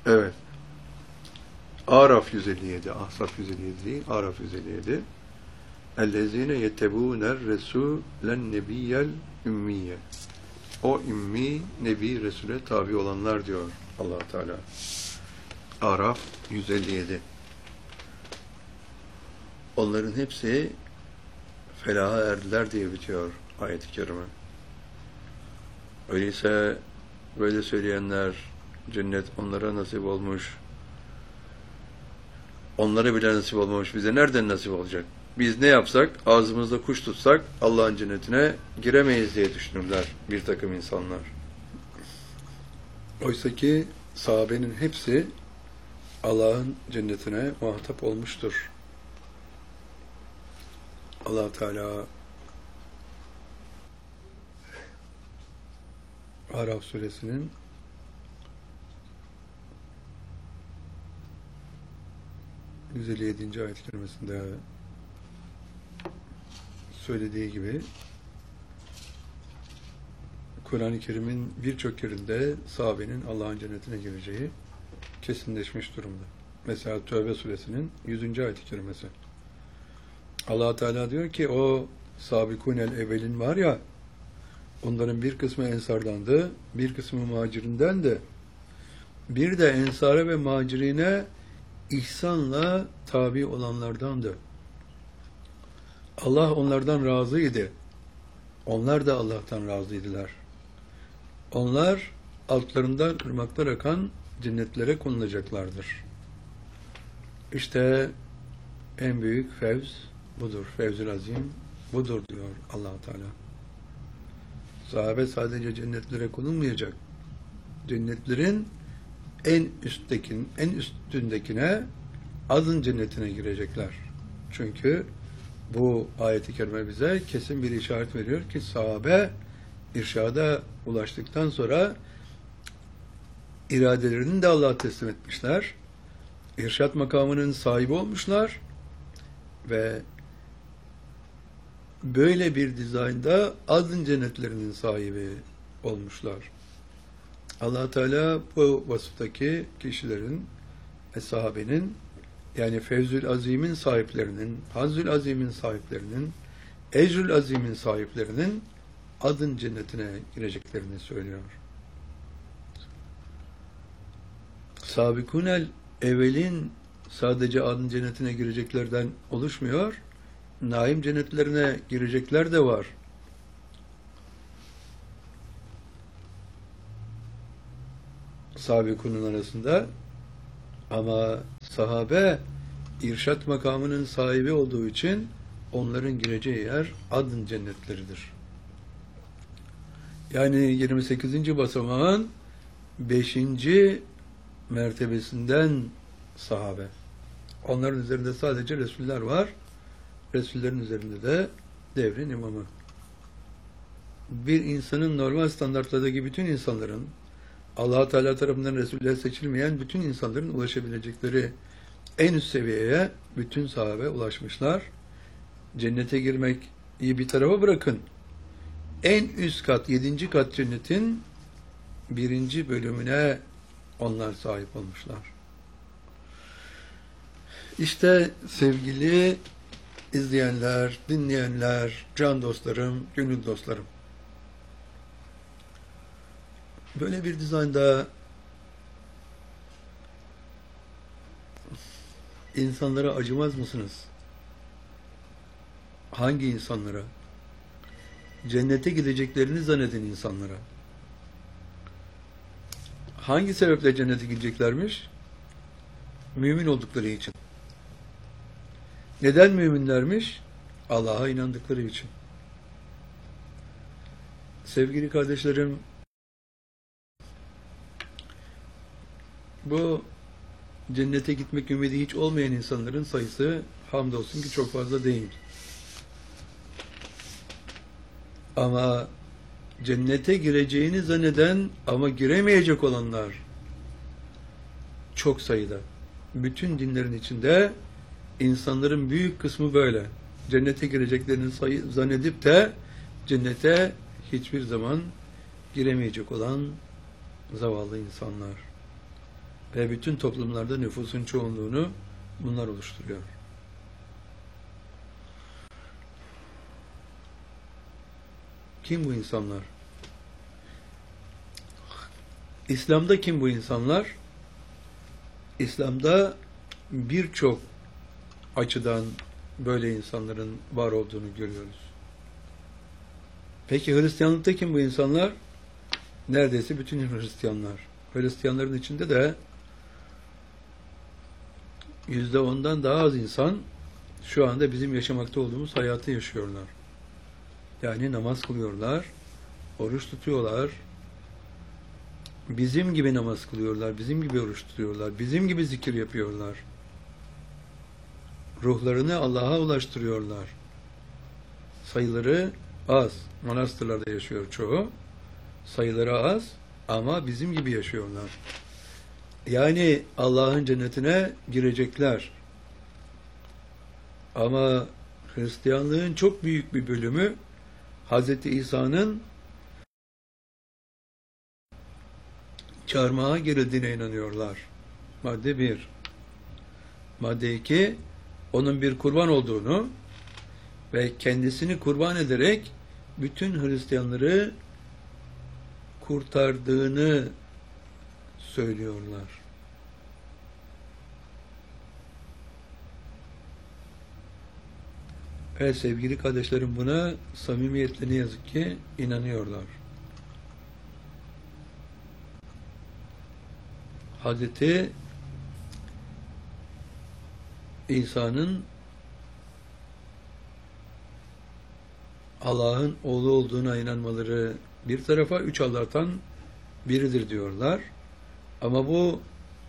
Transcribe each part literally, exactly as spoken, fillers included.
Evet. Araf yüz elli yedi, Ahzab yüz elli yedi değil, Araf yüz elli yedi. اَلَّذ۪ينَ يَتَّبُونَ الرَّسُولَ النَّبِيَّ الْاُمِّيَّ. O ümmi, Nebi, Resul'e tabi olanlar diyor Allah Teala. Araf yüz elli yedi. Onların hepsi felaha erdiler diye bitiyor ayet-i kerime. Öyleyse böyle söyleyenler, cennet onlara nasip olmuş, onlara bile nasip olmamış, bize nereden nasip olacak? Biz ne yapsak, ağzımızda kuş tutsak Allah'ın cennetine giremeyiz diye düşünürler bir takım insanlar. Oysa ki sahabenin hepsi Allah'ın cennetine muhatap olmuştur. Allah Teala Araf suresinin yüz elli yedinci ayet-i kerimesinde söylediği gibi Kur'an-ı Kerim'in birçok yerinde sahabenin Allah'ın cennetine gireceği kesinleşmiş durumda. Mesela Tövbe suresinin yüzüncü ayet-i kerimesi. Allah Teala diyor ki o sabikûnel evvelin var ya, onların bir kısmı ensardandı, bir kısmı muhacirinden de, bir de ensara ve muhacirine ihsanla tabi olanlardandı. Allah onlardan razıydı. Onlar da Allah'tan razıydılar. Onlar altlarından ırmaklar akan cennetlere konulacaklardır. İşte en büyük fevz budur. Fevzül azim budur diyor Allah Teala. Sahabe sadece cennetlere konulmayacak. Cennetlerin en üsttekin, en üstündekine, azın cennetine girecekler. Çünkü bu ayet-i kerime bize kesin bir işaret veriyor ki sahabe irşada ulaştıktan sonra iradelerini de Allah'a teslim etmişler. İrşad makamının sahibi olmuşlar ve böyle bir dizaynda azın cennetlerinin sahibi olmuşlar. Allah Teala bu vasıftaki kişilerin ve sahabenin, yani Fevzül Azim'in sahiplerinin, Hazzül Azim'in sahiplerinin, Ecrül Azim'in sahiplerinin adın cennetine gireceklerini söylüyor. Sabikunel evvelin sadece adın cennetine gireceklerden oluşmuyor, naim cennetlerine girecekler de var. Sabikunun arasında, ama sahabe irşat makamının sahibi olduğu için onların gireceği yer adın cennetleridir. Yani yirmi sekizinci basamağın beşinci mertebesinden sahabe. Onların üzerinde sadece Resuller var. Resullerin üzerinde de devrin imamı. Bir insanın normal standartlardaki bütün insanların, Allah Teala tarafından Resuller seçilmeyen bütün insanların ulaşabilecekleri en üst seviyeye bütün sahabe ulaşmışlar. Cennete girmek iyi bir tarafa bırakın. En üst kat, yedinci kat cennetin birinci bölümüne onlar sahip olmuşlar. İşte sevgili izleyenler, dinleyenler, can dostlarım, gönül dostlarım. Böyle bir dizaynda insanlara acımaz mısınız? Hangi insanlara? Cennete gideceklerini zanneden insanlara. Hangi sebeple cennete gideceklermiş? Mümin oldukları için. Neden müminlermiş? Allah'a inandıkları için. Sevgili kardeşlerim, bu cennete gitmek ümidi hiç olmayan insanların sayısı hamdolsun ki çok fazla değil. Ama cennete gireceğini zanneden ama giremeyecek olanlar çok sayıda. Bütün dinlerin içinde insanların büyük kısmı böyle. Cennete gireceklerini sayı, zannedip de cennete hiçbir zaman giremeyecek olan zavallı insanlar. Ve bütün toplumlarda nüfusun çoğunluğunu bunlar oluşturuyor. Kim bu insanlar? İslam'da kim bu insanlar? İslam'da birçok açıdan böyle insanların var olduğunu görüyoruz. Peki Hristiyanlıkta kim bu insanlar? Neredeyse bütün Hristiyanlar. Hristiyanların içinde de yüzde ondan daha az insan şu anda bizim yaşamakta olduğumuz hayatı yaşıyorlar. Yani namaz kılıyorlar, oruç tutuyorlar, bizim gibi namaz kılıyorlar, bizim gibi oruç tutuyorlar, bizim gibi zikir yapıyorlar. Ruhlarını Allah'a ulaştırıyorlar. Sayıları az. Manastırlarda yaşıyor çoğu. Sayıları az ama bizim gibi yaşıyorlar. Yani Allah'ın cennetine girecekler. Ama Hristiyanlığın çok büyük bir bölümü Hazreti İsa'nın çarmıha gerildiğine inanıyorlar. Madde bir. Madde iki, onun bir kurban olduğunu ve kendisini kurban ederek bütün Hristiyanları kurtardığını söylüyorlar. Evet sevgili kardeşlerim, buna samimiyetle ne yazık ki inanıyorlar. Hazreti İsa'nın Allah'ın oğlu olduğuna inanmaları bir tarafa, üç Allah'tan biridir diyorlar. Ama bu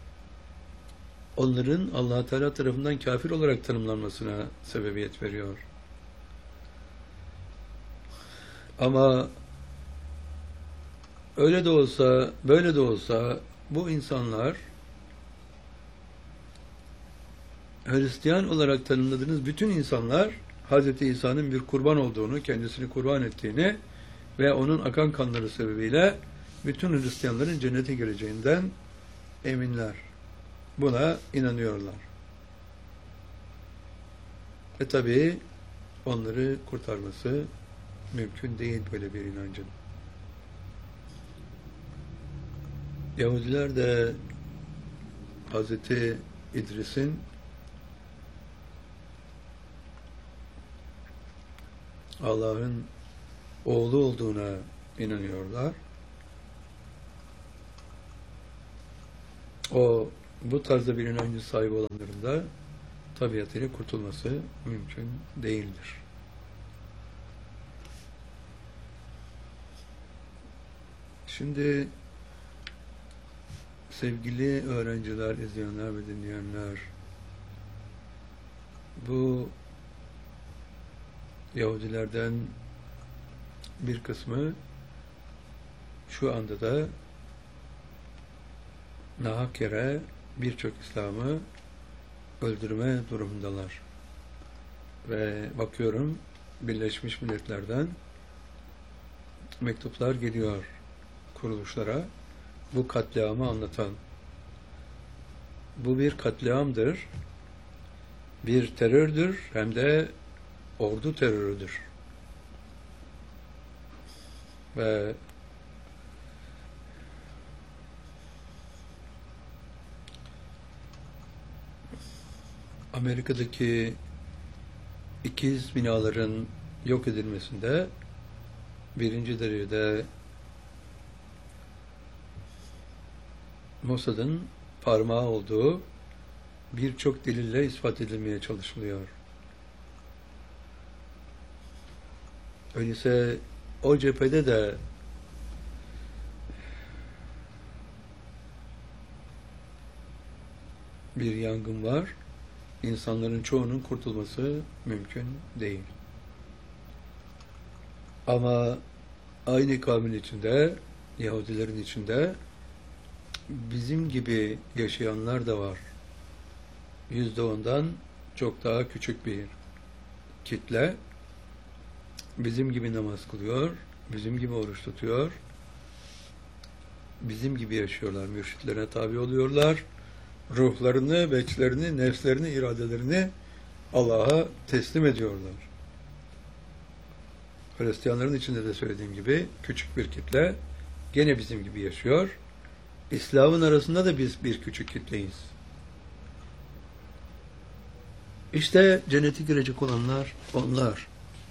onların Allah Teala tarafından kafir olarak tanımlanmasına sebebiyet veriyor. Ama öyle de olsa, böyle de olsa bu insanlar Hristiyan olarak tanımladığınız bütün insanlar Hz. İsa'nın bir kurban olduğunu, kendisini kurban ettiğini ve onun akan kanları sebebiyle bütün Hristiyanların cennete gireceğinden eminler. Buna inanıyorlar. E tabi onları kurtarması mümkün değil böyle bir inancın. Yahudiler de Hz. İdris'in Allah'ın oğlu olduğuna inanıyorlar. O bu tarzda bir inancı sahibi olanların da tabiatıyla kurtulması mümkün değildir. Şimdi sevgili öğrenciler, izleyenler ve dinleyenler, bu Yahudilerden bir kısmı şu anda da nahak yere birçok İslam'ı öldürme durumundalar. Ve bakıyorum Birleşmiş Milletler'den mektuplar geliyor kuruluşlara bu katliamı anlatan. Bu bir katliamdır, bir terördür, hem de ordu terörüdür. Ve Amerika'daki ikiz binaların yok edilmesinde birinci derecede Mossad'ın parmağı olduğu birçok delille ispat edilmeye çalışılıyor. Öyleyse o cephede de bir yangın var. İnsanların çoğunun kurtulması mümkün değil. Ama aynı kavmin içinde, Yahudilerin içinde bizim gibi yaşayanlar da var. Yüzde ondan çok daha küçük bir kitle bizim gibi namaz kılıyor, bizim gibi oruç tutuyor, bizim gibi yaşıyorlar. Mürşitlerine tabi oluyorlar. Ruhlarını, veçlerini, nefslerini, iradelerini Allah'a teslim ediyorlar. Hristiyanların içinde de söylediğim gibi küçük bir kitle gene bizim gibi yaşıyor. İslam'ın arasında da biz bir küçük kitleyiz. İşte cennete girecek olanlar onlar.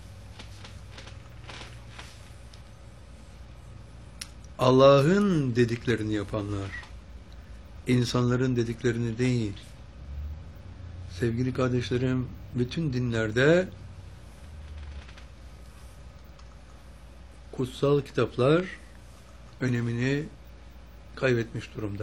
Allah'ın dediklerini yapanlar, insanların dediklerini değil. Sevgili kardeşlerim, bütün dinlerde kutsal kitaplar önemini kaybetmiş durumda.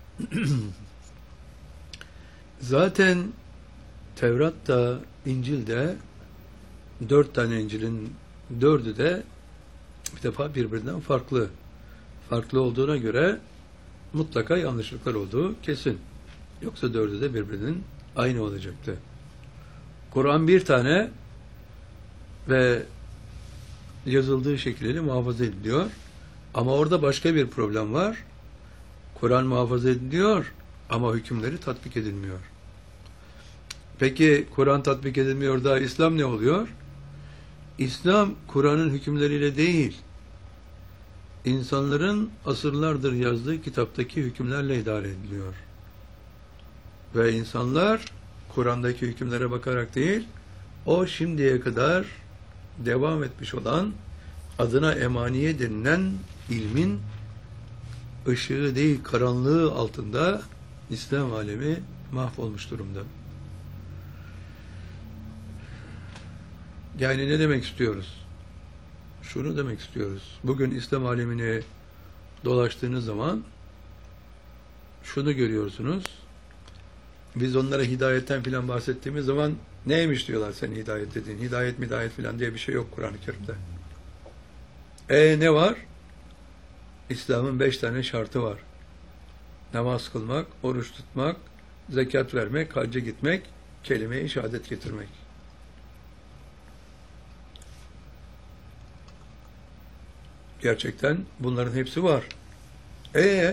Zaten Tevrat'ta, İncil'de dört tane İncil'in dördü de bir defa birbirinden farklı. Farklı olduğuna göre mutlaka yanlışlıklar olduğu kesin. Yoksa dördü de birbirinin aynı olacaktı. Kur'an bir tane ve yazıldığı şekliyle muhafaza ediliyor. Ama orada başka bir problem var. Kur'an muhafaza ediliyor ama hükümleri tatbik edilmiyor. Peki Kur'an tatbik edilmiyor da İslam ne oluyor? İslam Kur'an'ın hükümleriyle değil, insanların asırlardır yazdığı kitaptaki hükümlerle idare ediliyor. Ve insanlar Kur'an'daki hükümlere bakarak değil, o şimdiye kadar devam etmiş olan adına emaniye denilen ilmin ışığı değil karanlığı altında İslam alemi mahvolmuş durumda. Yani ne demek istiyoruz? Şunu demek istiyoruz. Bugün İslam alemini dolaştığınız zaman şunu görüyorsunuz. Biz onlara hidayetten filan bahsettiğimiz zaman neymiş diyorlar senin hidayet dediğin. Hidayet midayet filan diye bir şey yok Kur'an-ı Kerim'de. E ne var? İslam'ın beş tane şartı var. Namaz kılmak, oruç tutmak, zekat vermek, hacca gitmek, kelime-i şehadet getirmek. Gerçekten bunların hepsi var. E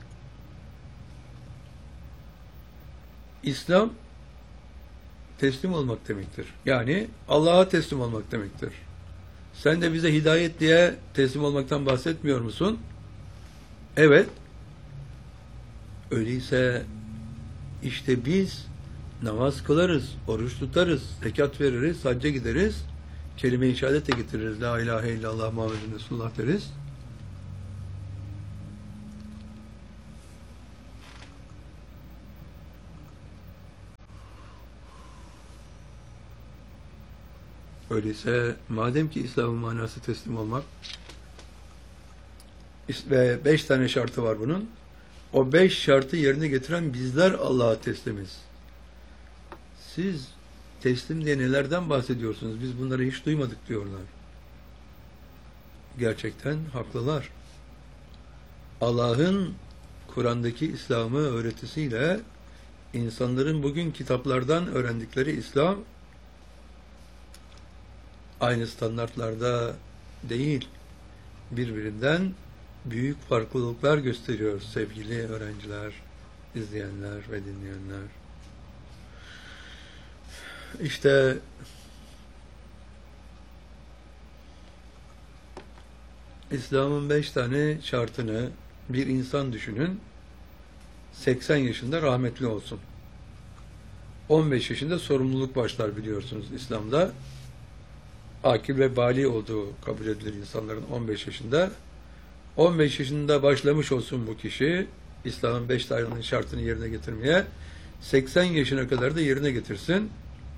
İslam teslim olmak demektir. Yani Allah'a teslim olmak demektir. Sen de bize hidayet diye teslim olmaktan bahsetmiyor musun? Evet. Öyleyse işte biz namaz kılarız, oruç tutarız, zekat veririz, hacca gideriz, kelime-i şehadet de getiririz. La ilahe illallah Muhammedun Resulullah deriz. Öyleyse madem ki İslam'ın manası teslim olmak ve beş tane şartı var bunun, o beş şartı yerine getiren bizler Allah'a teslimiz. Siz teslim diye nelerden bahsediyorsunuz? Biz bunları hiç duymadık diyorlar. Gerçekten haklılar. Allah'ın Kur'an'daki İslam'ı öğretisiyle insanların bugün kitaplardan öğrendikleri İslam aynı standartlarda değil, birbirinden büyük farklılıklar gösteriyor sevgili öğrenciler, izleyenler ve dinleyenler. İşte İslam'ın beş tane şartını bir insan düşünün, seksen yaşında rahmetli olsun. on beş yaşında sorumluluk başlar biliyorsunuz İslam'da. Akil ve bali olduğu kabul edilir insanların on beş yaşında. on beş yaşında başlamış olsun bu kişi, İslam'ın beş tane şartını yerine getirmeye, seksen yaşına kadar da yerine getirsin.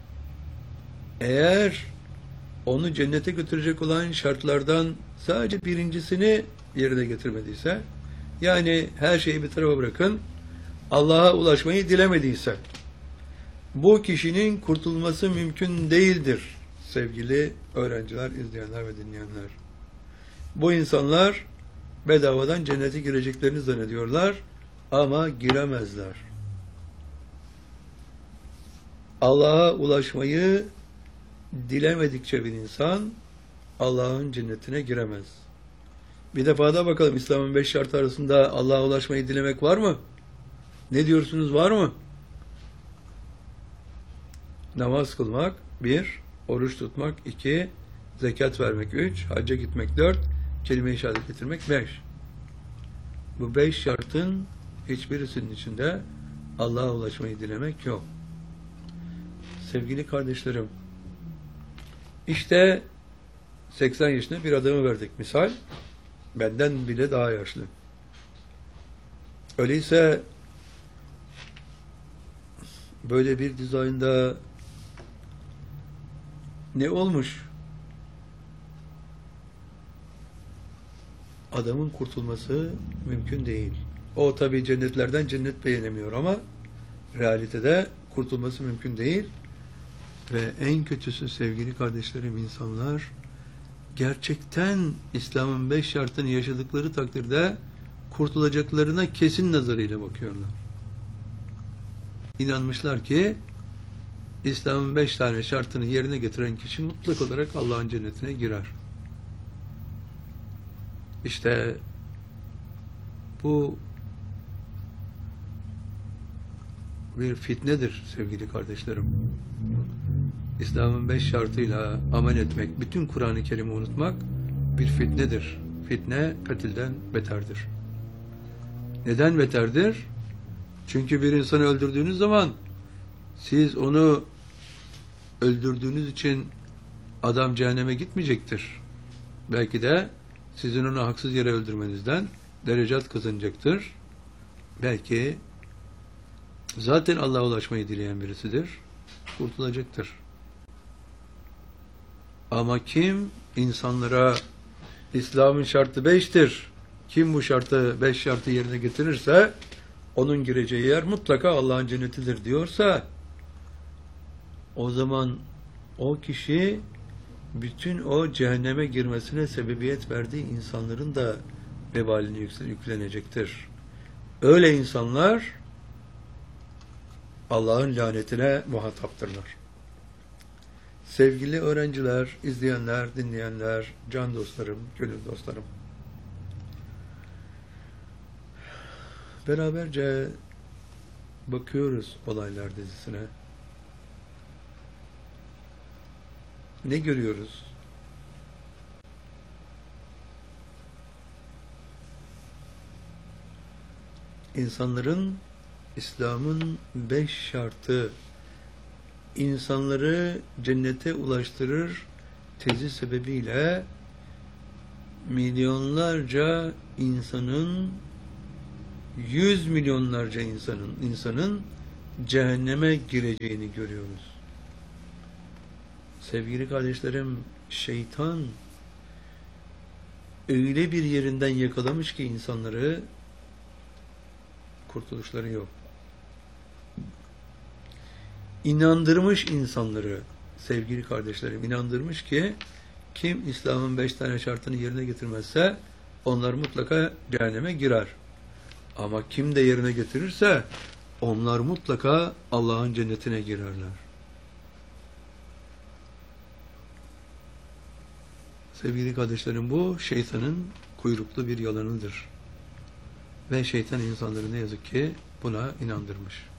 Eğer onu cennete götürecek olan şartlardan sadece birincisini yerine getirmediyse, yani her şeyi bir tarafa bırakın, Allah'a ulaşmayı dilemediyse, bu kişinin kurtulması mümkün değildir sevgili öğrenciler, izleyenler ve dinleyenler. Bu insanlar bedavadan cennete gireceklerini zannediyorlar ama giremezler. Allah'a ulaşmayı dilemedikçe bir insan Allah'ın cennetine giremez. Bir defa da bakalım, İslam'ın beş şartı arasında Allah'a ulaşmayı dilemek var mı? Ne diyorsunuz, var mı? Namaz kılmak bir, oruç tutmak iki, zekat vermek üç, hacca gitmek dört, kelime-i şehadet getirmek beş. Bu beş şartın hiçbirisinin içinde Allah'a ulaşmayı dilemek yok. Sevgili kardeşlerim, işte seksen yaşında bir adamı verdik misal, benden bile daha yaşlı. Öyleyse böyle bir dizaynda ne olmuş? Adamın kurtulması mümkün değil. O tabii cennetlerden cennet beğenemiyor ama realitede kurtulması mümkün değil. Ve en kötüsü sevgili kardeşlerim, insanlar gerçekten İslam'ın beş şartını yaşadıkları takdirde kurtulacaklarına kesin nazarıyla bakıyorlar. İnanmışlar ki İslam'ın beş tane şartını yerine getiren kişi mutlak olarak Allah'ın cennetine girer. İşte bu bir fitnedir sevgili kardeşlerim. İslam'ın beş şartıyla amel etmek, bütün Kur'an-ı Kerim'i unutmak bir fitnedir. Fitne katilden beterdir. Neden beterdir? Çünkü bir insanı öldürdüğünüz zaman siz onu öldürdüğünüz için adam cehenneme gitmeyecektir. Belki de sizin onu haksız yere öldürmenizden derecat kazanacaktır. Belki zaten Allah'a ulaşmayı dileyen birisidir. Kurtulacaktır. Ama kim insanlara İslam'ın şartı beştir, kim bu şartı, beş şartı yerine getirirse onun gireceği yer mutlaka Allah'ın cennetidir diyorsa, o zaman o kişi bütün o cehenneme girmesine sebebiyet verdiği insanların da vebalini yüklenecektir. Öyle insanlar Allah'ın lanetine muhataptırlar. Sevgili öğrenciler, izleyenler, dinleyenler, can dostlarım, gönül dostlarım, beraberce bakıyoruz olaylar dizisine. Ne görüyoruz? İnsanların İslam'ın beş şartı insanları cennete ulaştırır tezi sebebiyle milyonlarca insanın, yüz milyonlarca insanın insanın cehenneme gireceğini görüyoruz. Sevgili kardeşlerim, şeytan öyle bir yerinden yakalamış ki insanları, kurtuluşları yok. İnandırmış insanları, sevgili kardeşlerim, inandırmış ki kim İslam'ın beş tane şartını yerine getirmezse onlar mutlaka cehenneme girer. Ama kim de yerine getirirse onlar mutlaka Allah'ın cennetine girerler. Sevgili kardeşlerim, bu şeytanın kuyruklu bir yalanıdır. Ve şeytan insanları ne yazık ki buna inandırmış.